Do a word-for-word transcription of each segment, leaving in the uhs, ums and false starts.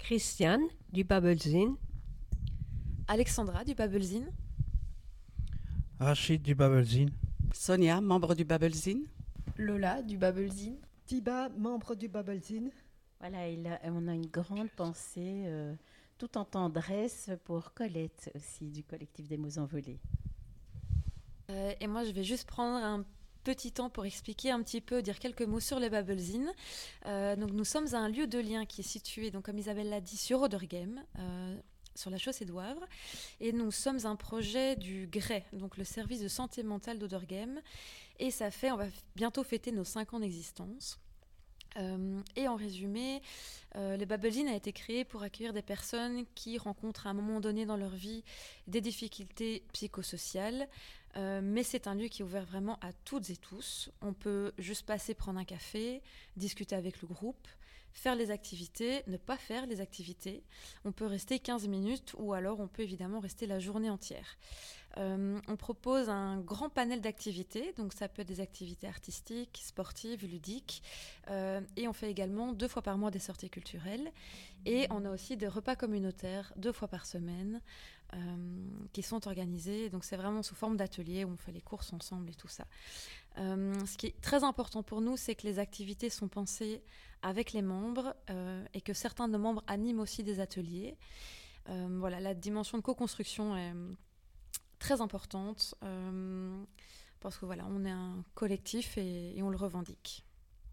Christiane du Babelzine, Alexandra du Babelzine, Rachid du Babelzine, Sonia, membre du Babelzine, Lola du Babelzine, Tiba, membre du Babelzine. Voilà, il a, on a une grande pensée, euh, tout en tendresse, pour Colette aussi, du collectif des mots envolés. Euh, et moi, je vais juste prendre un petit temps pour expliquer un petit peu, dire quelques mots sur les Babelzines. Euh, donc, nous sommes à un lieu de lien qui est situé, donc, comme Isabelle l'a dit, sur Oderghem, euh, sur la chaussée d'Ouavre. Et nous sommes un projet du G R E, donc le service de santé mentale d'Oderghem. Et ça fait, on va bientôt fêter nos cinq ans d'existence. Euh, et en résumé, euh, les Babelzines a été créé pour accueillir des personnes qui rencontrent à un moment donné dans leur vie des difficultés psychosociales, euh, mais c'est un lieu qui est ouvert vraiment à toutes et tous. On peut juste passer prendre un café, discuter avec le groupe, faire les activités, ne pas faire les activités. On peut rester quinze minutes ou alors on peut évidemment rester la journée entière. Euh, on propose un grand panel d'activités, donc ça peut être des activités artistiques, sportives, ludiques, euh, et on fait également deux fois par mois des sorties culturelles, et on a aussi des repas communautaires deux fois par semaine euh, qui sont organisés, donc c'est vraiment sous forme d'ateliers où on fait les courses ensemble et tout ça. Euh, ce qui est très important pour nous, c'est que les activités sont pensées avec les membres euh, et que certains de nos membres animent aussi des ateliers. Euh, voilà, la dimension de co-construction est très importante euh, parce que voilà, on est un collectif et, et on le revendique.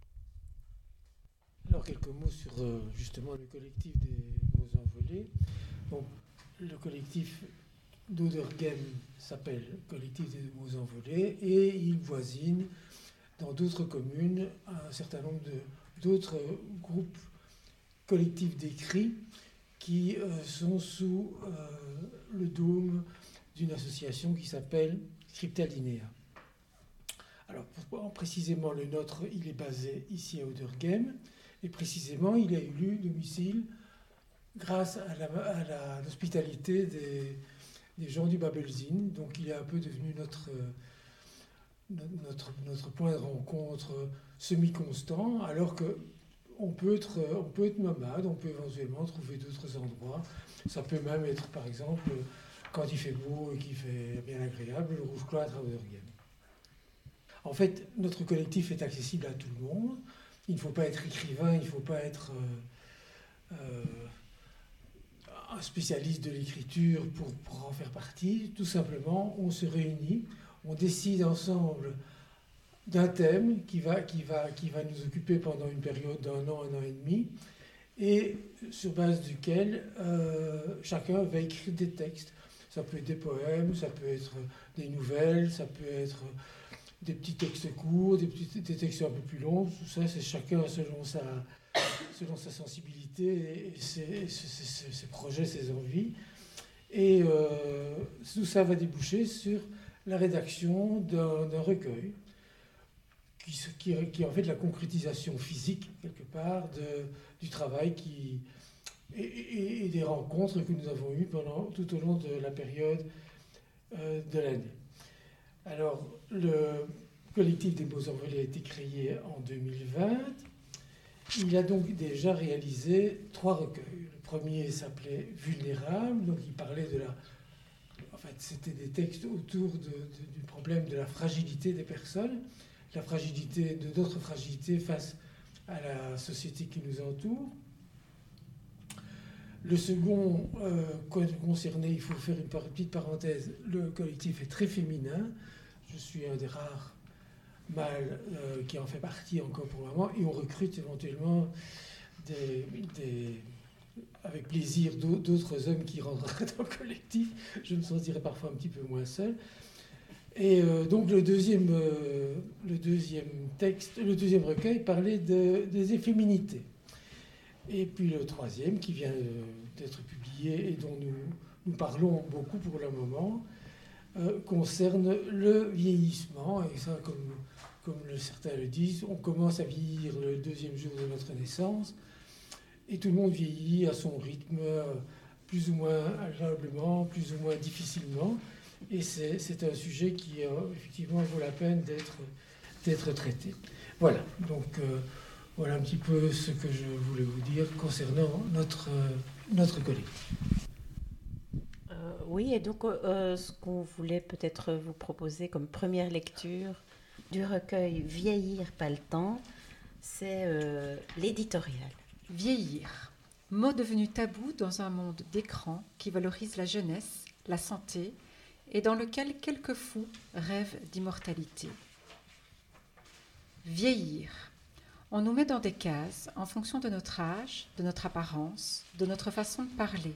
Alors quelques mots sur euh, justement le collectif des mots envolés. Donc, le collectif d'Oderghem s'appelle Collectif des mots envolés et il voisine dans d'autres communes un certain nombre de, d'autres groupes collectifs d'écrits qui euh, sont sous euh, le dôme d'une association qui s'appelle Scriptalinea. Alors, pour, précisément, le nôtre, il est basé ici à Oderghem, et précisément, il a eu domicile grâce à, la, à, la, à l'hospitalité des, des gens du Babelzine. Donc, il est un peu devenu notre, notre, notre point de rencontre semi-constant, alors qu'on peut être, on peut être nomade, on peut éventuellement trouver d'autres endroits. Ça peut même être, par exemple, quand il fait beau et qu'il fait bien agréable, le rouge cloître à Oderghem. En fait, notre collectif est accessible à tout le monde. Il ne faut pas être écrivain, il ne faut pas être euh, euh, un spécialiste de l'écriture pour, pour en faire partie. Tout simplement, on se réunit, on décide ensemble d'un thème qui va, qui va, qui va nous occuper pendant une période d'un an, un an et demi, et sur base duquel euh, chacun va écrire des textes. Ça peut être des poèmes, ça peut être des nouvelles, ça peut être des petits textes courts, des, petits, des textes un peu plus longs. Tout ça, c'est chacun selon sa, selon sa sensibilité et ses, ses, ses, ses projets, ses envies. Et euh, tout ça va déboucher sur la rédaction d'un, d'un recueil qui, qui, qui est en fait la concrétisation physique, quelque part, de, du travail qui... Et, et, et des rencontres que nous avons eues pendant, tout au long de la période euh, de l'année. Alors, le collectif des mots envolés a été créé en deux mille vingt. Il a donc déjà réalisé trois recueils. Le premier s'appelait Vulnérable, donc il parlait de la... En fait, c'était des textes autour de, de, du problème de la fragilité des personnes, la fragilité de d'autres fragilités face à la société qui nous entoure. Le second euh, concerné, il faut faire une petite parenthèse, le collectif est très féminin. Je suis un des rares mâles euh, qui en fait partie encore pour le moment, et on recrute éventuellement des, des, avec plaisir d'autres hommes qui rentreraient dans le collectif. Je me sentirais parfois un petit peu moins seul. Et euh, donc le deuxième, euh, le deuxième texte, le deuxième recueil parlait de, des efféminités. Et puis le troisième, qui vient d'être publié et dont nous, nous parlons beaucoup pour le moment, euh, concerne le vieillissement. Et ça, comme, comme le, certains le disent, on commence à vieillir le deuxième jour de notre naissance. Et tout le monde vieillit à son rythme, plus ou moins agréablement, plus ou moins difficilement. Et c'est, c'est un sujet qui, euh, effectivement, vaut la peine d'être, d'être traité. Voilà, donc... Euh, Voilà un petit peu ce que je voulais vous dire concernant notre, euh, notre collectif. Euh, oui, et donc euh, ce qu'on voulait peut-être vous proposer comme première lecture du recueil Vieillir, pas le temps, c'est euh, l'éditorial. Vieillir, mot devenu tabou dans un monde d'écran qui valorise la jeunesse, la santé et dans lequel quelques fous rêvent d'immortalité. Vieillir. On nous met dans des cases en fonction de notre âge, de notre apparence, de notre façon de parler.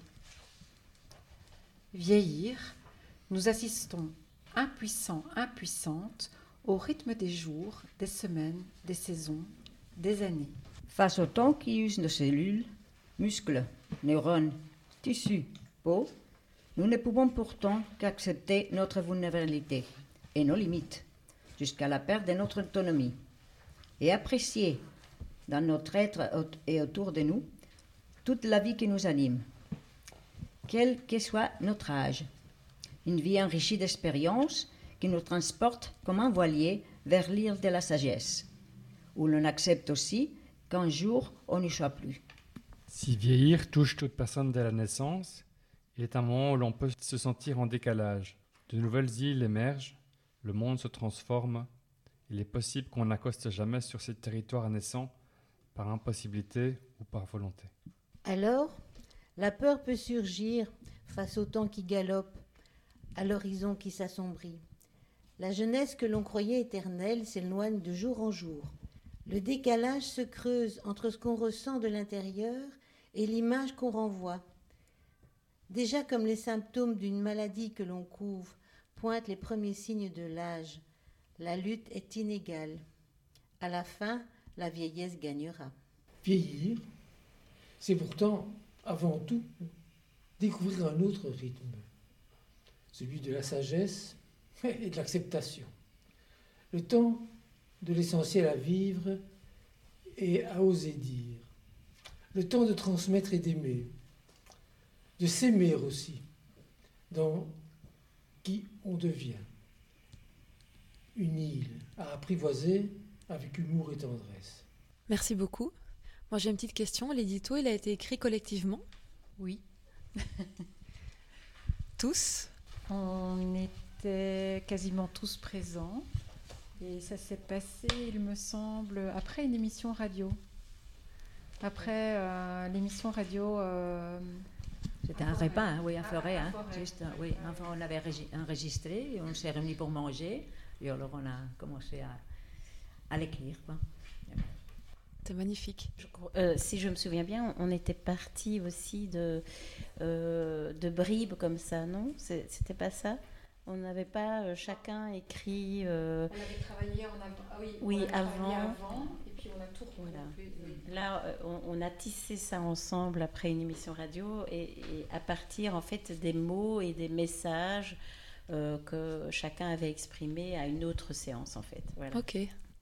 Vieillir, nous assistons, impuissants, impuissantes, au rythme des jours, des semaines, des saisons, des années. Face au temps qui use nos cellules, muscles, neurones, tissus, peau, nous ne pouvons pourtant qu'accepter notre vulnérabilité et nos limites, jusqu'à la perte de notre autonomie, et apprécier dans notre être et autour de nous toute la vie qui nous anime, quel que soit notre âge. Une vie enrichie d'expériences qui nous transporte comme un voilier vers l'île de la sagesse, où l'on accepte aussi qu'un jour on n'y soit plus. Si vieillir touche toute personne dès la naissance, il est un moment où l'on peut se sentir en décalage. De nouvelles îles émergent, le monde se transforme. Il est possible qu'on n'accoste jamais sur ces territoires naissants par impossibilité ou par volonté. Alors, la peur peut surgir face au temps qui galope, à l'horizon qui s'assombrit. La jeunesse que l'on croyait éternelle s'éloigne de jour en jour. Le décalage se creuse entre ce qu'on ressent de l'intérieur et l'image qu'on renvoie. Déjà comme les symptômes d'une maladie que l'on couvre pointent les premiers signes de l'âge, la lutte est inégale. À la fin, la vieillesse gagnera. Vieillir, c'est pourtant, avant tout, découvrir un autre rythme, celui de la sagesse et de l'acceptation. Le temps de l'essentiel à vivre et à oser dire. Le temps de transmettre et d'aimer, de s'aimer aussi, dans qui on devient. Une île à apprivoiser avec humour et tendresse. Merci beaucoup. Moi j'ai une petite question. L'édito, il a été écrit collectivement ? Oui. Tous ? On était quasiment tous présents. Et ça s'est passé, il me semble, après une émission radio. Après euh, l'émission radio... Euh, C'était un repas, hein, oui, un forêt. Un hein, forêt. juste, euh, oui, enfin, on avait régi- enregistré, et on s'est réunis pour manger, et alors on a commencé à, à l'écrire, quoi. C'est magnifique. Je crois- euh, si je me souviens bien, on était parti aussi de, euh, de bribes comme ça, non ? C'est- C'était pas ça ? On n'avait pas euh, chacun écrit... euh, on avait travaillé en avant. Ah oui, Oui, on a travaillé avant. avant. Et puis on a tout regroupé. Voilà. Oui. Là, euh, on, on a tissé ça ensemble après une émission radio et, et à partir en fait des mots et des messages euh, que chacun avait exprimés à une autre séance en fait. Voilà. Ok.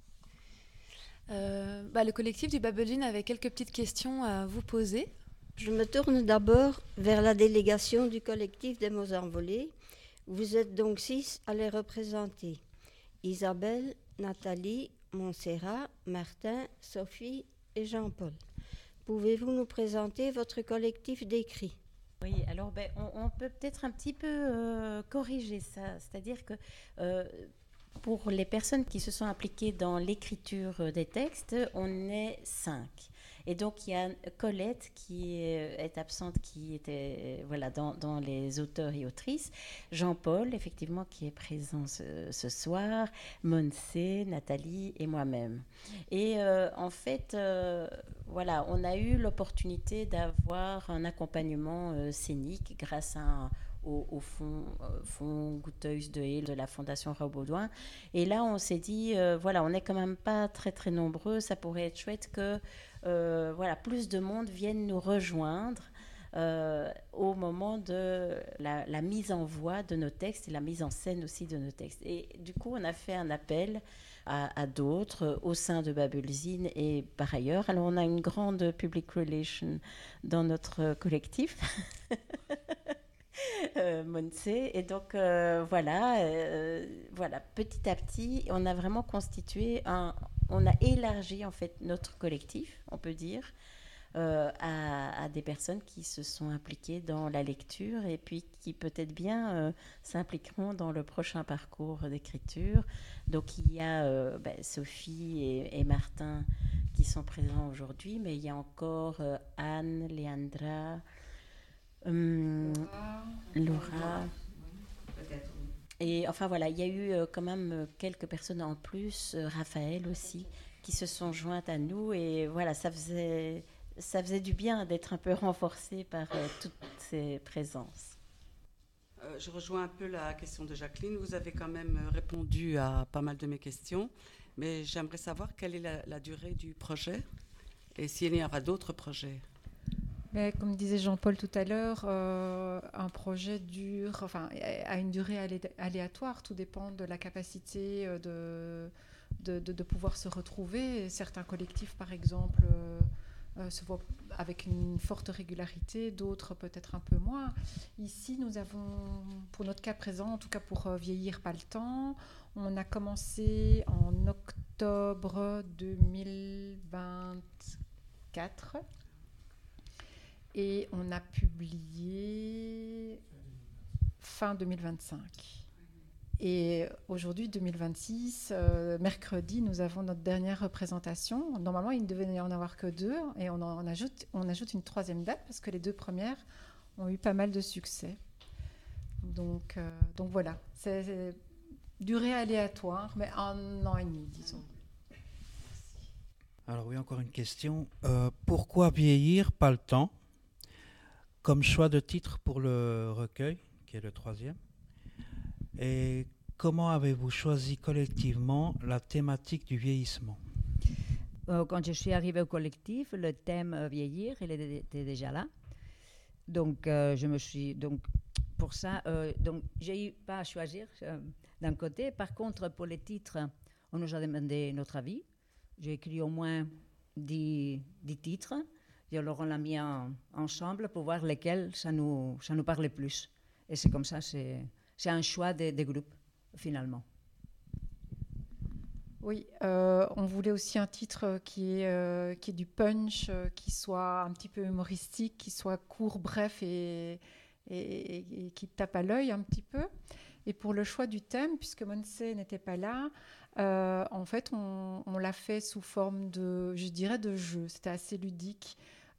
Euh, bah, le collectif du Babelgin avait quelques petites questions à vous poser. Je me tourne d'abord vers la délégation du collectif des mots envolés. Vous êtes donc six à les représenter. Isabelle, Nathalie, Montserrat, Martin, Sophie et Jean-Paul. Pouvez-vous nous présenter votre collectif d'écrit ? Oui, alors ben, on, on peut peut-être un petit peu euh, corriger ça. C'est-à-dire que euh, pour les personnes qui se sont impliquées dans l'écriture des textes, on est cinq. Et donc, il y a Colette qui est absente, qui était voilà, dans, dans les auteurs et autrices. Jean-Paul, effectivement, qui est présent ce, ce soir. Monse, Nathalie et moi-même. Et euh, en fait, euh, voilà, on a eu l'opportunité d'avoir un accompagnement euh, scénique grâce à un au, au fond, euh, fond goûteuse de Haye de la Fondation Raoult-Baudouin. Et là, on s'est dit, euh, voilà, on n'est quand même pas très, très nombreux. Ça pourrait être chouette que euh, voilà, plus de monde vienne nous rejoindre euh, au moment de la, la mise en voix de nos textes et la mise en scène aussi de nos textes. Et du coup, on a fait un appel à, à d'autres au sein de Babelzine et par ailleurs. Alors, on a une grande public relation dans notre collectif. Euh, Monse, et donc euh, voilà, euh, voilà, petit à petit, on a vraiment constitué un, on a élargi en fait notre collectif, on peut dire, euh, à, à des personnes qui se sont impliquées dans la lecture et puis qui peut-être bien euh, s'impliqueront dans le prochain parcours d'écriture. Donc il y a euh, ben, Sophie et, et Martin qui sont présents aujourd'hui, mais il y a encore euh, Anne, Leandra, hum, Laura. Et enfin voilà, il y a eu euh, quand même quelques personnes en plus, euh, Raphaël aussi, qui se sont jointes à nous. Et voilà, ça faisait, ça faisait du bien d'être un peu renforcé par euh, toutes ces présences. Euh, je rejoins un peu la question de Jacqueline. Vous avez quand même répondu à pas mal de mes questions, mais j'aimerais savoir quelle est la, la durée du projet et s'il y aura d'autres projets. Mais comme disait Jean-Paul tout à l'heure, euh, un projet dure, enfin, a une durée alé- aléatoire. Tout dépend de la capacité de, de, de, de pouvoir se retrouver. Certains collectifs, par exemple, euh, euh, se voient avec une forte régularité, d'autres peut-être un peu moins. Ici, nous avons, pour notre cas présent, en tout cas pour euh, Vieillir pas le temps, on a commencé en octobre deux mille vingt-quatre. Et on a publié fin deux mille vingt-cinq. Et aujourd'hui, deux mille vingt-six, euh, mercredi, nous avons notre dernière représentation. Normalement, il ne devait y en avoir que deux. Et on en ajoute, on ajoute une troisième date parce que les deux premières ont eu pas mal de succès. Donc, euh, donc voilà, c'est, c'est durée aléatoire, mais un an et demi, disons. Alors oui, encore une question. Euh, pourquoi Vieillir pas le temps comme choix de titre pour le recueil, qui est le troisième? Et comment avez-vous choisi collectivement la thématique du vieillissement? euh, Quand je suis arrivée au collectif, le thème euh, vieillir, il était déjà là. Donc, euh, je me suis... Donc, pour ça, euh, donc, j'ai eu pas à choisir euh, d'un côté. Par contre, pour les titres, on nous a demandé notre avis. J'ai écrit au moins dix, dix titres. Et alors, on l'a mis en, ensemble pour voir lesquels ça nous, ça nous parlait plus. Et c'est comme ça, c'est, c'est un choix des, des groupes, finalement. Oui, euh, on voulait aussi un titre qui est, euh, qui est du punch, euh, qui soit un petit peu humoristique, qui soit court, bref et, et, et, et qui tape à l'œil un petit peu. Et pour le choix du thème, puisque Monse n'était pas là, euh, en fait, on, on l'a fait sous forme de, je dirais, de jeu. C'était assez ludique.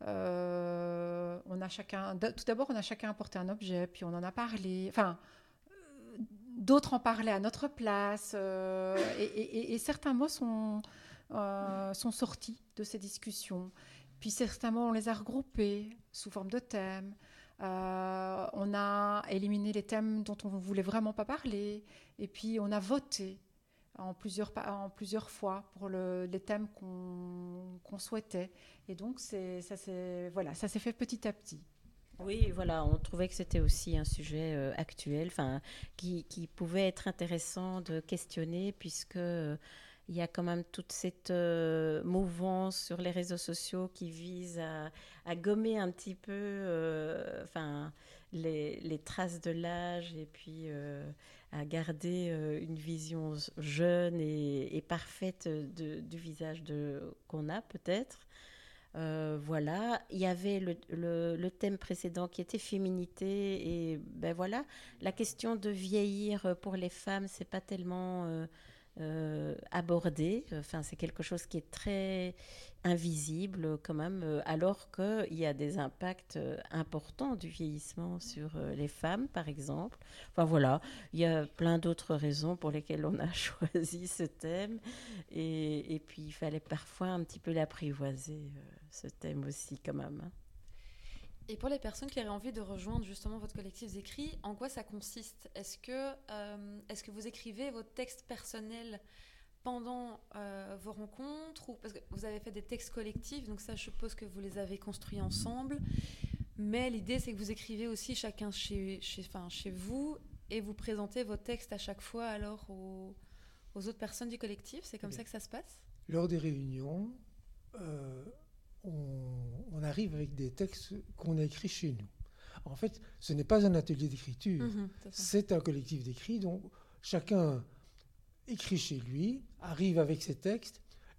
Euh, on a chacun, tout d'abord, on a chacun apporté un objet, puis on en a parlé. Enfin, euh, d'autres en parlaient à notre place, euh, et, et, et certains mots sont, euh, sont sortis de ces discussions. Puis certains mots, on les a regroupés sous forme de thèmes. Euh, on a éliminé les thèmes dont on ne voulait vraiment pas parler, et puis on a voté en plusieurs, en plusieurs fois pour le, les thèmes qu'on, qu'on souhaitait. Et donc, c'est, ça, c'est, voilà, ça s'est fait petit à petit. Oui, voilà, on trouvait que c'était aussi un sujet euh, actuel, enfin, qui, qui pouvait être intéressant de questionner, puisque euh, il y a quand même toute cette euh, mouvance sur les réseaux sociaux qui vise à, à gommer un petit peu, euh, enfin, les, les traces de l'âge et puis euh, à garder euh, une vision jeune et, et parfaite de, du visage de, qu'on a peut-être. Euh, voilà, il y avait le, le, le thème précédent qui était féminité et ben voilà, la question de vieillir pour les femmes, c'est pas tellement euh, euh, abordé, enfin c'est quelque chose qui est très invisible quand même, alors qu'il y a des impacts importants du vieillissement sur les femmes par exemple. Enfin voilà, il y a plein d'autres raisons pour lesquelles on a choisi ce thème et, et puis il fallait parfois un petit peu l'apprivoiser, ce thème aussi quand même. Et pour les personnes qui auraient envie de rejoindre justement votre collectif d'écrit, en quoi ça consiste ? Est-ce que, euh, est-ce que vous écrivez vos textes personnels pendant euh, vos rencontres ou, parce que vous avez fait des textes collectifs, donc ça je suppose que vous les avez construits ensemble, mais l'idée c'est que vous écrivez aussi chacun chez, chez, enfin, chez vous et vous présentez vos textes à chaque fois alors aux, aux autres personnes du collectif, c'est comme ça que ça se passe ? Lors des réunions, euh, on, on arrive avec des textes qu'on a écrits chez nous. En fait, ce n'est pas un atelier d'écriture, mmh, c'est, c'est un collectif d'écrit, donc chacun écrit chez lui, arrive avec ses textes,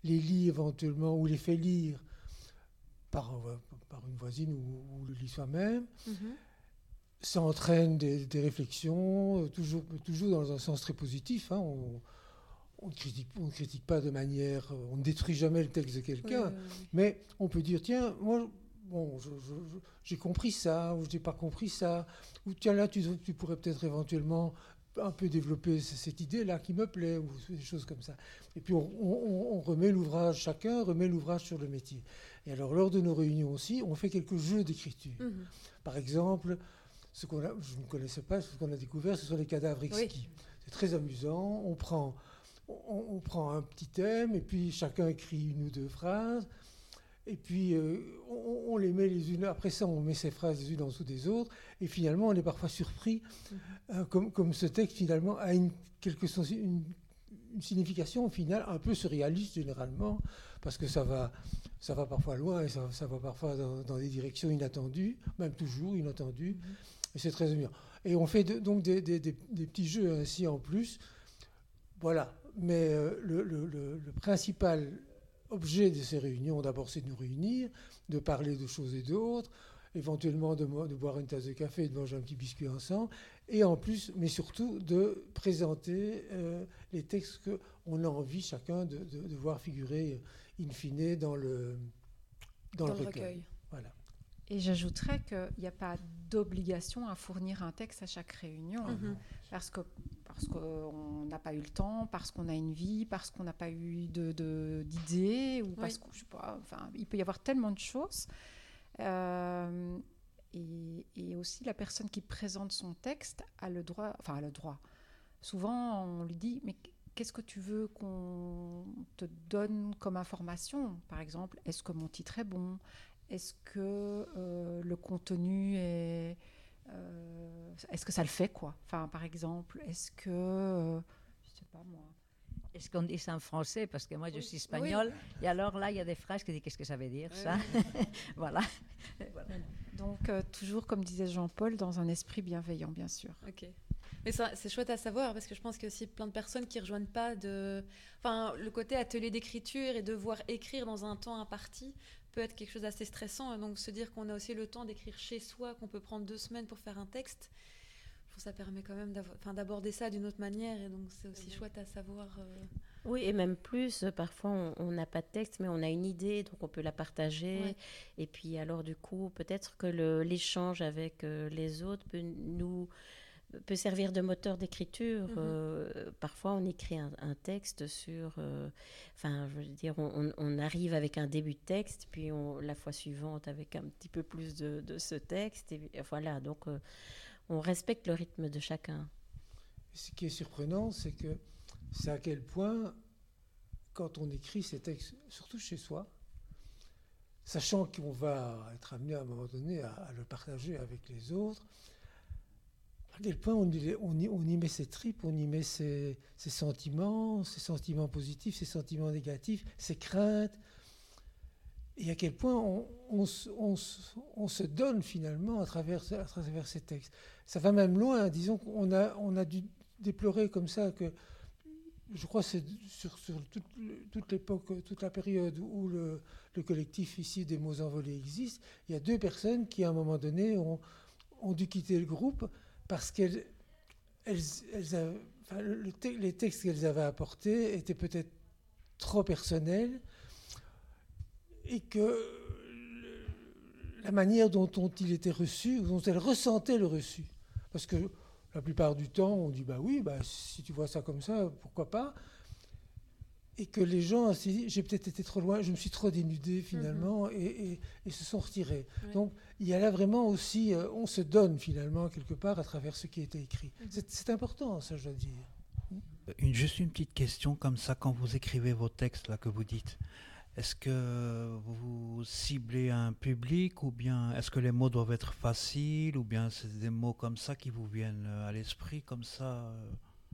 les lit éventuellement ou les fait lire par, par une voisine ou, ou le lit soi-même. Mm-hmm. Ça entraîne des, des réflexions, toujours, toujours dans un sens très positif. Hein. On, on, critique, on ne critique pas de manière... On ne détruit jamais le texte de quelqu'un, oui, oui, oui. Mais on peut dire, tiens, moi, bon, je, je, je, j'ai compris ça, ou je n'ai pas compris ça, ou tiens, là, tu, tu pourrais peut-être éventuellement un peu développer cette idée-là qui me plaît, ou des choses comme ça. Et puis, on, on, on remet l'ouvrage, chacun remet l'ouvrage sur le métier. Et alors, lors de nos réunions aussi, on fait quelques jeux d'écriture. Mmh. Par exemple... Ce qu'on a, je ne connaissais pas, ce qu'on a découvert, ce sont les cadavres exquis. Oui. C'est très amusant. On prend, on, on prend un petit thème et puis chacun écrit une ou deux phrases. Et puis euh, on, on les met les unes. Après ça, on met ces phrases les unes en dessous des autres. Et finalement, on est parfois surpris, mm-hmm. euh, comme, comme ce texte finalement a une, quelque sens, une, une signification au final un peu surréaliste généralement, parce que ça va, ça va parfois loin et ça, ça va parfois dans, dans des directions inattendues, même toujours inattendues. Mm-hmm. Et c'est très amusant. Et on fait de, donc des, des, des, des petits jeux ainsi en plus. Voilà. Mais euh, le, le, le, le principal objet de ces réunions, d'abord, c'est de nous réunir, de parler de choses et d'autres, éventuellement de, de boire une tasse de café et de manger un petit biscuit ensemble. Et en plus, mais surtout, de présenter euh, les textes qu'on a envie chacun de, de, de voir figurer in fine dans le, dans dans le, le recueil. recueil. Voilà. Et j'ajouterais qu'il n'y a pas d'obligation à fournir un texte à chaque réunion, mm-hmm. parce que parce qu'on n'a pas eu le temps, parce qu'on a une vie, parce qu'on n'a pas eu de, de, d'idées, ou oui. parce que, je sais pas, enfin, il peut y avoir tellement de choses. Euh, et, et aussi, la personne qui présente son texte a le droit, enfin, a le droit. Souvent, on lui dit, mais qu'est-ce que tu veux qu'on te donne comme information ? Par exemple, est-ce que mon titre est bon ? Est-ce que euh, le contenu est... Euh, est-ce que ça le fait, quoi ? Enfin, par exemple, est-ce que... Euh, je ne sais pas, moi... Est-ce qu'on dit ça en français ? Parce que moi, je oui. suis espagnole. Oui. Et alors là, il y a des phrases qui disent qu'est-ce que ça veut dire, oui. ça voilà. voilà. Donc, euh, toujours, comme disait Jean-Paul, dans un esprit bienveillant, bien sûr. Ok. Mais ça, c'est chouette à savoir, parce que je pense qu'il y a aussi plein de personnes qui ne rejoignent pas de... Enfin, le côté atelier d'écriture et devoir écrire dans un temps imparti peut être quelque chose d'assez stressant. Et donc, se dire qu'on a aussi le temps d'écrire chez soi, qu'on peut prendre deux semaines pour faire un texte, je trouve que ça permet quand même enfin, d'aborder ça d'une autre manière. Et donc, c'est aussi mmh. chouette à savoir. Euh... Oui, et même plus, parfois, on n'a pas de texte, mais on a une idée, donc on peut la partager. Ouais. Et puis, alors, du coup, peut-être que le, l'échange avec euh, les autres peut nous... peut servir de moteur d'écriture. Mmh. Euh, parfois, on écrit un, un texte sur... Euh, enfin, je veux dire, on, on arrive avec un début de texte, puis on, la fois suivante avec un petit peu plus de, de ce texte. Et, et voilà, donc euh, on respecte le rythme de chacun. Ce qui est surprenant, c'est que c'est à quel point, quand on écrit ces textes, surtout chez soi, sachant qu'on va être amené à un moment donné à, à le partager avec les autres, à quel point on y, on, y, on y met ses tripes, on y met ses, ses sentiments, ses sentiments positifs, ses sentiments négatifs, ses craintes, et à quel point on, on, on, on se donne finalement à travers, à travers ces textes. Ça va même loin, disons qu'on a, on a dû déplorer comme ça que, je crois que c'est sur, sur toute, toute l'époque, toute la période où le, le collectif ici des mots envolés existe, il y a deux personnes qui à un moment donné ont, ont dû quitter le groupe parce qu'elles, elles, elles avaient, enfin, le te, les textes qu'elles avaient apportés étaient peut-être trop personnels et que le, la manière dont, dont il était reçu, dont elles ressentaient le reçu, parce que la plupart du temps, on dit bah oui, bah, si tu vois ça comme ça, pourquoi pas, et que les gens, j'ai peut-être été trop loin, je me suis trop dénudé finalement, mmh. et, et, et se sont retirés. Oui. Donc il y a là vraiment aussi, euh, on se donne finalement quelque part à travers ce qui a été écrit. Mmh. C'est, c'est important, ça je dois dire. Une, juste une petite question comme ça, quand vous écrivez vos textes là que vous dites, est-ce que vous ciblez un public ou bien est-ce que les mots doivent être faciles ou bien c'est des mots comme ça qui vous viennent à l'esprit comme ça euh...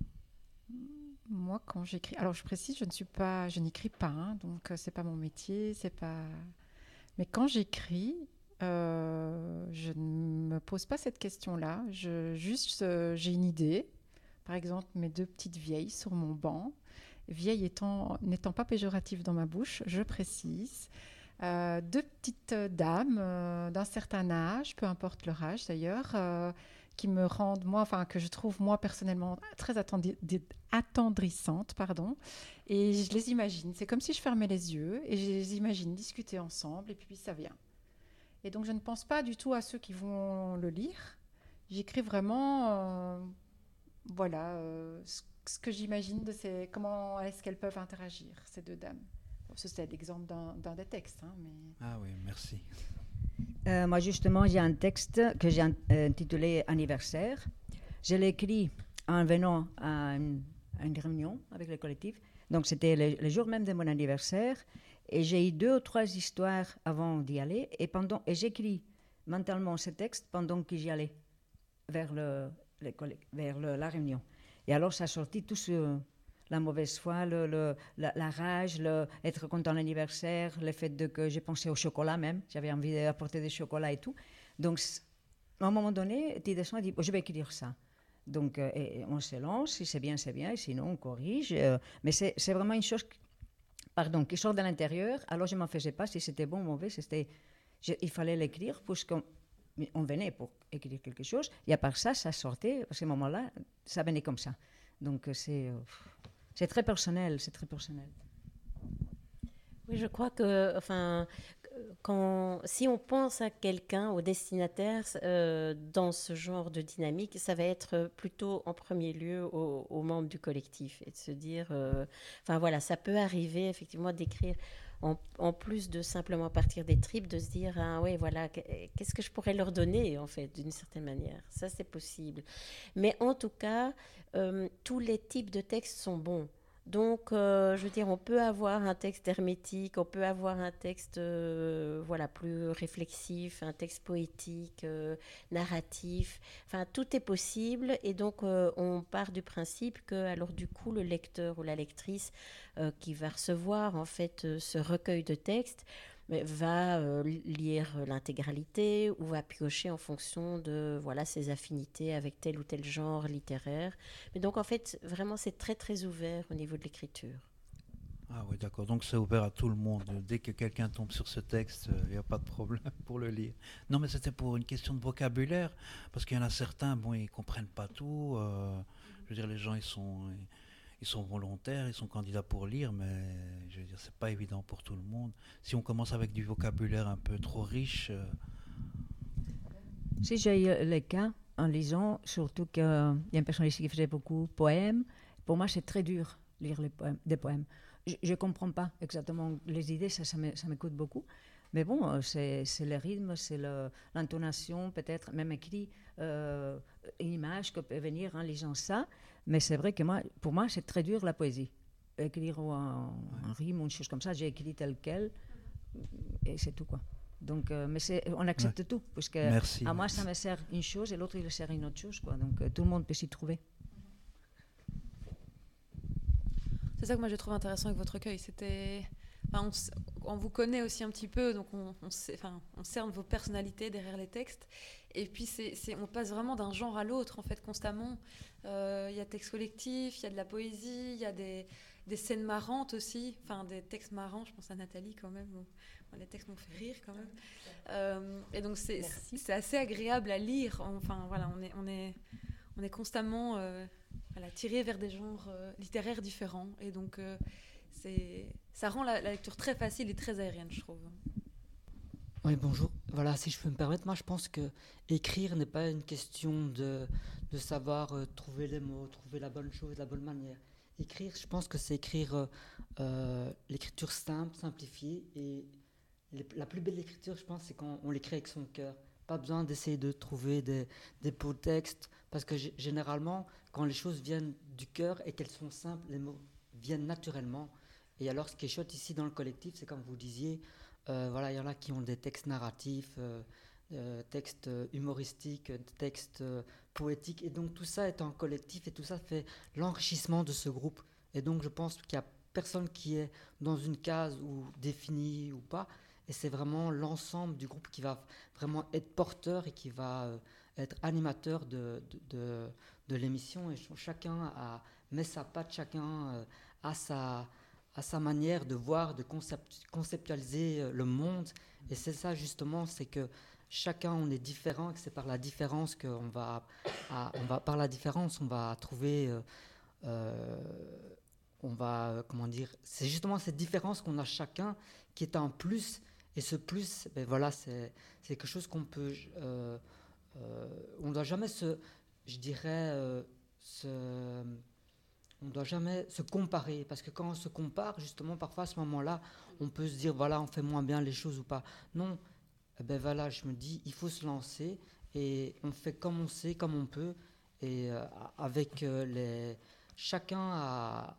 Moi, quand j'écris, alors je précise, je ne suis pas, je n'écris pas, hein, donc euh, c'est pas mon métier, c'est pas. Mais quand j'écris, euh, je ne me pose pas cette question-là. Je juste, euh, j'ai une idée. Par exemple, mes deux petites vieilles sur mon banc, vieille étant, n'étant pas péjorative dans ma bouche, je précise. Euh, deux petites dames euh, d'un certain âge, peu importe leur âge d'ailleurs, euh, qui me rendent, moi, enfin, que je trouve moi personnellement très attendri- attendrissantes, pardon. Et je les imagine, c'est comme si je fermais les yeux et je les imagine discuter ensemble et puis ça vient. Et donc je ne pense pas du tout à ceux qui vont le lire. J'écris vraiment, euh, voilà, euh, ce, ce que j'imagine de ces, comment est-ce qu'elles peuvent interagir, ces deux dames. Bon, ça, c'est l'exemple d'un, d'un des textes. Hein, mais... Ah oui, merci. Euh, moi, justement, j'ai un texte que j'ai euh, intitulé Anniversaire. Je l'ai écrit en venant à une, à une réunion avec le collectif. Donc, c'était le, le jour même de mon anniversaire. Et j'ai eu deux ou trois histoires avant d'y aller. Et, pendant, et j'écris mentalement ce texte pendant que j'y allais vers, le, le, vers le, la réunion. Et alors, ça a sorti tout ce... La mauvaise foi, le, le, la, la rage, le, être content de l'anniversaire, le fait de que j'ai pensé au chocolat même. J'avais envie d'apporter des chocolats et tout. Donc, à un moment donné, tu descends et dis, oh, je vais écrire ça. Donc, euh, et on se lance. Si c'est bien, c'est bien. Et sinon, on corrige. Euh, mais c'est, c'est vraiment une chose qui, pardon, qui sort de l'intérieur. Alors, je ne m'en faisais pas si c'était bon ou mauvais. C'était, je, il fallait l'écrire puisqu'on on venait pour écrire quelque chose. Et à part ça, ça sortait. À ce moment-là, ça venait comme ça. Donc, c'est... Euh, C'est très personnel, c'est très personnel. Oui, je crois que, enfin, quand, si on pense à quelqu'un, au destinataire, euh, dans ce genre de dynamique, ça va être plutôt en premier lieu aux, aux membres du collectif et de se dire, euh, enfin voilà, ça peut arriver effectivement d'écrire. En, en plus de simplement partir des tripes, de se dire, ah oui, voilà, qu'est-ce que je pourrais leur donner, en fait, d'une certaine manière. Ça, c'est possible. Mais en tout cas, euh, tous les types de textes sont bons. Donc, euh, je veux dire, on peut avoir un texte hermétique, on peut avoir un texte euh, voilà, plus réflexif, un texte poétique, euh, narratif. Enfin, tout est possible. Et donc, euh, on part du principe que, alors du coup, le lecteur ou la lectrice euh, qui va recevoir, en fait, euh, ce recueil de textes, va euh, lire l'intégralité ou va piocher en fonction de voilà, ses affinités avec tel ou tel genre littéraire. Mais donc, en fait, vraiment, c'est très, très ouvert au niveau de l'écriture. Ah oui, d'accord. Donc, c'est ouvert à tout le monde. Dès que quelqu'un tombe sur ce texte, il n'y a pas de problème pour le lire. Non, mais c'était pour une question de vocabulaire, parce qu'il y en a certains, bon, ils ne comprennent pas tout. Euh, je veux dire, les gens, ils sont... Ils, Ils sont volontaires, ils sont candidats pour lire, mais je veux dire, c'est pas évident pour tout le monde. Si on commence avec du vocabulaire un peu trop riche... Euh... Si j'ai eu le cas, en lisant, surtout qu'il y a une personne ici qui faisait beaucoup de poèmes, pour moi, c'est très dur de lire les poèmes, des poèmes. Je ne comprends pas exactement les idées, ça, ça, me, ça m'écoute beaucoup. Mais bon, c'est, c'est le rythme, c'est le, l'intonation, peut-être même écrit, euh, une image qui peut venir en lisant ça. Mais c'est vrai que moi, pour moi, c'est très dur la poésie. Écrire un, un rime ou une chose comme ça, j'ai écrit tel quel, et c'est tout, quoi. Donc, euh, mais c'est, on accepte ouais. tout, parce que merci, à moi, merci. Ça me sert une chose et l'autre, il le sert une autre chose, quoi. Donc, euh, tout le monde peut s'y trouver. C'est ça que moi, je trouve intéressant avec votre recueil. C'était... Enfin, on, on vous connaît aussi un petit peu, donc on, on, sait, enfin, on cerne vos personnalités derrière les textes. Et puis, c'est, c'est, on passe vraiment d'un genre à l'autre, en fait, constamment. Il euh, y a texte collectif, il y a de la poésie, il y a des, des scènes marrantes aussi, enfin, des textes marrants. Je pense à Nathalie, quand même. Bon, les textes m'ont fait rire, quand même. Euh, et donc, c'est, c'est assez agréable à lire. Enfin, voilà, on est, on est, on est constamment euh, voilà, tiré vers des genres euh, littéraires différents. Et donc... Euh, C'est, ça rend la, la lecture très facile et très aérienne, je trouve. Oui, bonjour. Voilà, si je peux me permettre, moi je pense que écrire n'est pas une question de, de savoir euh, trouver les mots, trouver la bonne chose, la bonne manière. Écrire, je pense que c'est écrire euh, euh, l'écriture simple, simplifiée. Et les, la plus belle écriture, je pense, c'est quand on l'écrit avec son cœur. Pas besoin d'essayer de trouver des, des beaux textes, parce que g- généralement, quand les choses viennent du cœur et qu'elles sont simples, les mots viennent naturellement. Et alors, ce qui est chouette ici dans le collectif, c'est comme vous disiez, euh, voilà, il y en a qui ont des textes narratifs, euh, euh, textes humoristiques, textes euh, poétiques. Et donc, tout ça est en collectif et tout ça fait l'enrichissement de ce groupe. Et donc, je pense qu'il n'y a personne qui est dans une case ou définie ou pas. Et c'est vraiment l'ensemble du groupe qui va vraiment être porteur et qui va euh, être animateur de, de, de, de l'émission. Et chacun a, met sa patte, chacun... Euh, a sa, a sa manière de voir, de concept, conceptualiser le monde. Et c'est ça justement, c'est que chacun on est différent, et que c'est par la différence qu'on va, à, on va, par la différence, on va trouver, euh, euh, on va, comment dire, c'est justement cette différence qu'on a chacun qui est un plus. Et ce plus, ben voilà, c'est, c'est quelque chose qu'on peut, euh, euh, on ne doit jamais se, je dirais, euh, se, on ne doit jamais se comparer, parce que quand on se compare, justement, parfois à ce moment-là, on peut se dire, voilà, on fait moins bien les choses ou pas. Non, eh ben voilà, je me dis, il faut se lancer et on fait comme on sait, comme on peut, et euh, avec euh, les, chacun a,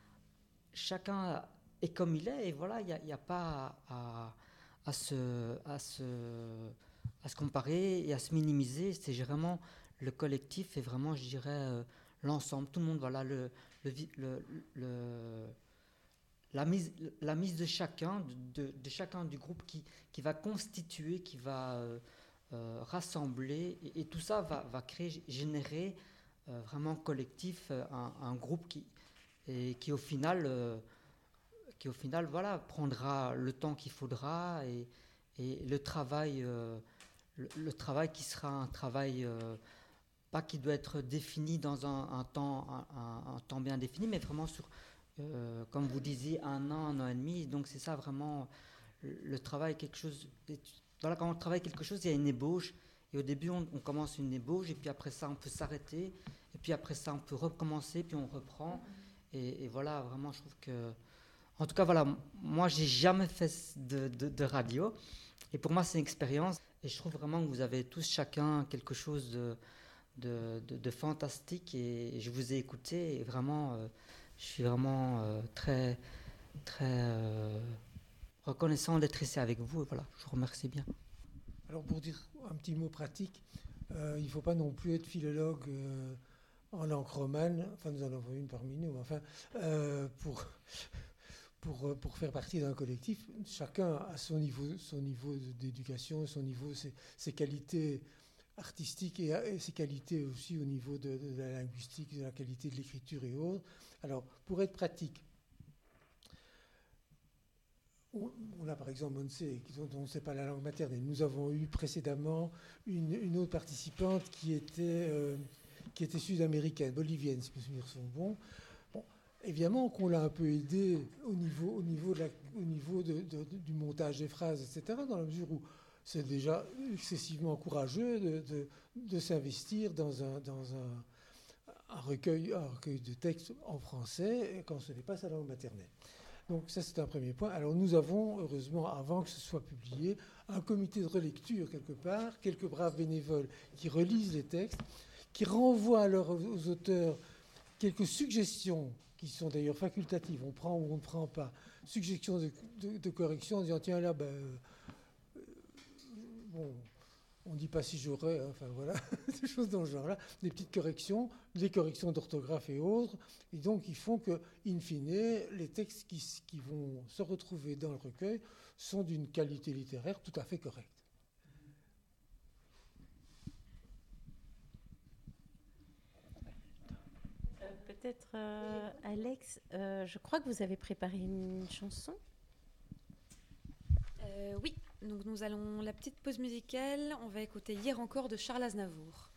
chacun est comme il est, et voilà, il n'y a, y a pas à, à À se, à, se, à se comparer et à se minimiser. C'est vraiment le collectif et vraiment, je dirais, euh, l'ensemble. Tout le monde, voilà, le, le, le, le, la, mise, la mise de chacun, de, de, de chacun du groupe qui, qui va constituer, qui va euh, euh, rassembler. Et, et tout ça va, va créer, générer euh, vraiment collectif, un, un groupe qui, et qui au final... Euh, qui au final voilà, prendra le temps qu'il faudra et, et le, travail, euh, le, le travail qui sera un travail, euh, pas qui doit être défini dans un, un, temps, un, un temps bien défini, mais vraiment sur, euh, comme vous disiez, un an, un an et demi. Donc c'est ça vraiment, le, le travail, quelque chose... Voilà, quand on travaille quelque chose, il y a une ébauche. Et au début, on, on commence une ébauche, et puis après ça, on peut s'arrêter. Et puis après ça, on peut recommencer, puis on reprend. Et, et voilà, vraiment, je trouve que... En tout cas, voilà, moi, j'ai jamais fait de, de, de radio. Et pour moi, c'est une expérience. Et je trouve vraiment que vous avez tous chacun quelque chose de, de, de, de fantastique. Et, et je vous ai écouté. Et vraiment, euh, je suis vraiment euh, très, très euh, reconnaissant d'être ici avec vous. Et voilà, je vous remercie bien. Alors, pour dire un petit mot pratique, euh, il ne faut pas non plus être philologue euh, en langue romane. Enfin, nous en avons une parmi nous. Enfin, euh, pour... Pour, pour faire partie d'un collectif, chacun a son niveau, son niveau d'éducation, son niveau, ses, ses qualités artistiques et, et ses qualités aussi au niveau de, de la linguistique, de la qualité de l'écriture et autres. Alors, pour être pratique, on, on a par exemple Monse, dont on ne sait pas la langue maternelle. Nous avons eu précédemment une, une autre participante qui était, euh, qui était sud-américaine, bolivienne, si mes souvenirs sont bons. Évidemment qu'on l'a un peu aidé au niveau, au niveau, de la, au niveau de, de, de, du montage des phrases, et cetera, dans la mesure où c'est déjà excessivement courageux de, de, de s'investir dans, un, dans un, un, recueil, un recueil de textes en français quand ce n'est pas sa langue maternelle. Donc ça, c'est un premier point. Alors nous avons, heureusement, avant que ce soit publié, un comité de relecture quelque part, quelques braves bénévoles qui relisent les textes, qui renvoient alors aux auteurs quelques suggestions qui sont d'ailleurs facultatives, on prend ou on ne prend pas, suggestions de, de, de correction en disant tiens là, ben, euh, bon, on ne dit pas si j'aurais, hein, enfin voilà, des choses dans ce genre-là, des petites corrections, des corrections d'orthographe et autres, et donc ils font que, in fine, les textes qui, qui vont se retrouver dans le recueil sont d'une qualité littéraire tout à fait correcte. Peut-être, euh, Alex, euh, je crois que vous avez préparé une chanson. Euh, oui, donc nous allons la petite pause musicale. On va écouter Hier encore de Charles Aznavour.